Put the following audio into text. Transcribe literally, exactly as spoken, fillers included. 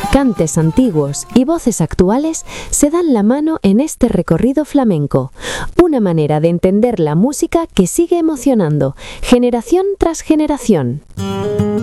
Cantes antiguos y voces actuales se dan la mano en este recorrido flamenco, una manera de entender la música que sigue emocionando, generación tras generación.